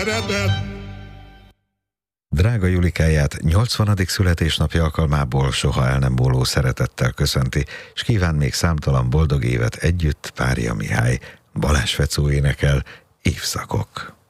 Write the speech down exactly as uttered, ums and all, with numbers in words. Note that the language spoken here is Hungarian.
szeretet. Drága Julikáját nyolcvanadik születésnapja alkalmából soha el nem múló szeretettel köszönti, és kíván még számtalan boldog évet együtt Párja Mihály. Balázs Fecó énekel, Évszakok.